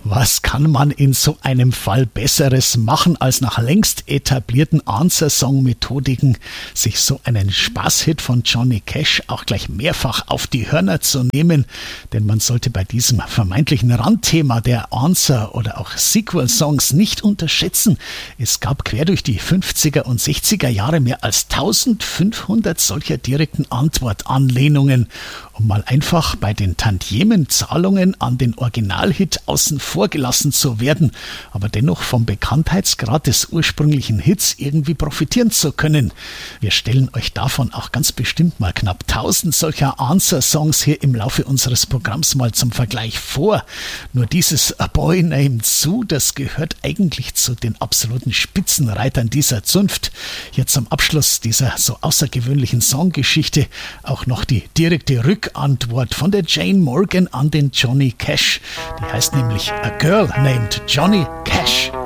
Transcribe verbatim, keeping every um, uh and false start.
Was kann man in so einem Fall Besseres machen, als nach längst etablierten Answer-Song-Methodiken sich so einen Spaßhit von Johnny Cash auch gleich mehrfach auf die Hörner zu nehmen? Denn man sollte bei diesem vermeintlichen Randthema der Answer- oder auch Sequel-Songs nicht unterschätzen. Es gab quer durch die fünfziger und sechziger Jahre mehr als eintausendfünfhundert solcher direkten Antwortanlehnungen. Um mal einfach bei den Tantiemenzahlungen an den Originalhit außen vor gelassen zu werden, aber dennoch vom Bekanntheitsgrad des ursprünglichen Hits irgendwie profitieren zu können. Wir stellen euch davon auch ganz bestimmt mal knapp tausend solcher Answer-Songs hier im Laufe unseres Programms mal zum Vergleich vor. Nur dieses A Boy Named Sue, das gehört eigentlich zu den absoluten Spitzenreitern dieser Zunft. Hier zum Abschluss dieser so außergewöhnlichen Songgeschichte auch noch die direkte Rückantwort von der Jane Morgan an den Johnny Cash. Die heißt nämlich A Girl Named Johnny Cash.